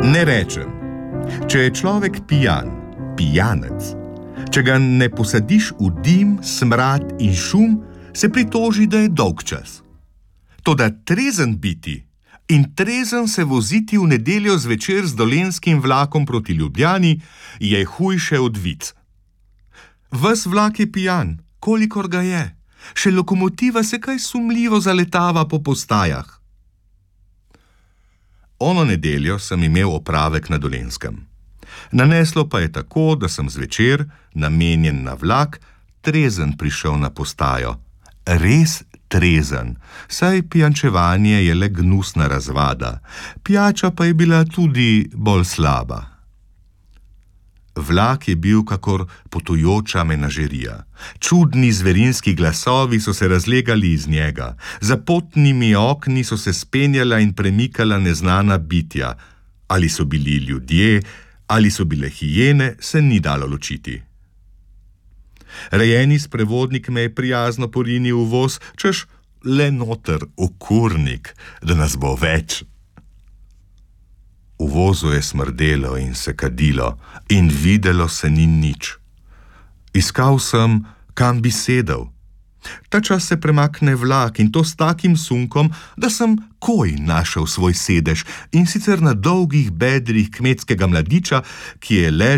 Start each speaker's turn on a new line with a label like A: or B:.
A: Ne rečem, če je človek pijan, pijanec, če ga ne posadiš v dim, smrad in šum, se pritoži, da je dolgčas. Toda trezen biti in trezen se voziti v nedeljo zvečer z dolenjskim vlakom proti Ljubljani je hujše od vic. Ves vlak je pijan, kolikor ga je, še lokomotiva se kaj sumljivo zaletava po postajah. Ono nedeljo sem imel opravek na Dolenjskem. Naneslo pa je tako, da sem zvečer, namenjen na vlak, trezen prišel na postajo. Res trezen, saj pijančevanje je le gnusna razvada, pijača pa je bila tudi bolj slaba. Vlak je bil kakor potujoča menažerija. Čudni zverinski glasovi so se razlegali iz njega, za potnimi okni so se spenjala in premikala neznana bitja. Ali so bili ljudje, ali so bile hijene, se ni dalo ločiti. Rejeni sprevodnik me je prijazno porinil v voz, češ le noter v kurnik, da nas bo več. V vozu je smrdelo in se kadilo in videlo se ni nič. Iskal sem, kam bi sedel. Ta čas se premakne vlak in to s takim sunkom, da sem koj našel svoj sedež in sicer na dolgih bedrih kmetskega mladiča, ki je ležal